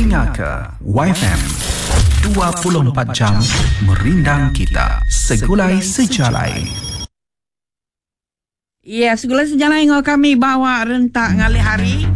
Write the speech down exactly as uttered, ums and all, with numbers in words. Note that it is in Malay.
Dengar ke Y F M dua puluh empat jam merindang kita. Segulai sejalai. Ya, segala sejalan yang kami bawa rentak ngalih hari.